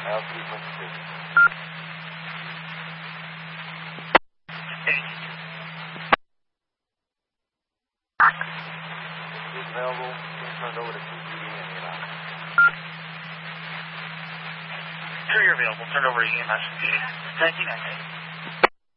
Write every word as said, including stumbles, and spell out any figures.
L three point six. Is available. Being turned over to C P D and E M S. Sure, you're available. Turn over to E M S. nineteen ninety.